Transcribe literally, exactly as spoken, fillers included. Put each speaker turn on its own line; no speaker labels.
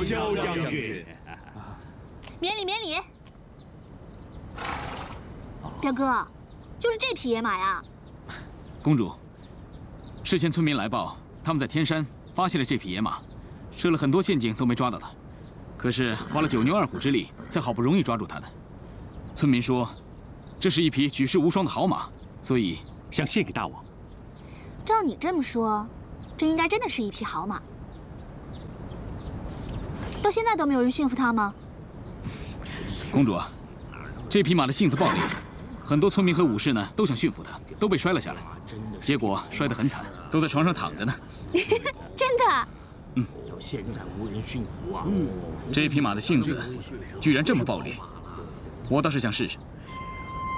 萧将军。
免礼免礼。表哥，就是这匹野马呀。
公主，事前村民来报，他们在天山发现了这匹野马，设了很多陷阱都没抓到它，可是花了九牛二虎之力，才好不容易抓住它的。村民说，这是一匹举世无双的好马，所以想献给大王。
照你这么说，这应该真的是一匹好马。到现在都没有人驯服它吗？
公主啊，这匹马的性子暴烈，很多村民和武士呢都想驯服它，都被摔了下来，结果摔得很惨，都在床上躺着呢。
真的？
嗯。
到现在无人驯服啊！
这匹马的性子居然这么暴烈，我倒是想试试。